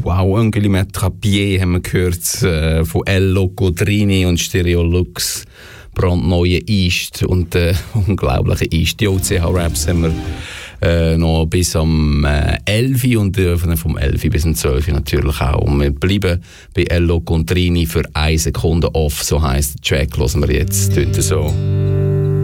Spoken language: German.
wow, Un Kilomètre à Pied haben wir gehört von El Locodrini und Stereolux, brandneue East und unglaubliche East. Die OCH-Raps haben wir noch bis am 11 und vom 11 bis am 12 natürlich auch. Und wir bleiben bei El Locodrini für 1 Sekunde off, so heisst der Track. Hören wir jetzt, tönt so.